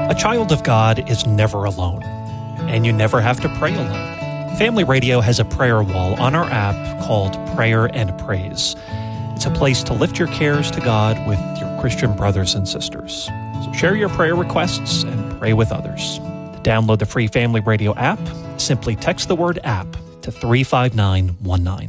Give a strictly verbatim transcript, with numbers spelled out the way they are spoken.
A child of God is never alone, and you never have to pray alone. Family Radio has a prayer wall on our app called Prayer and Praise. It's a place to lift your cares to God with your Christian brothers and sisters. So share your prayer requests and pray with others. To download the free Family Radio app, simply text the word app to three five nine one nine.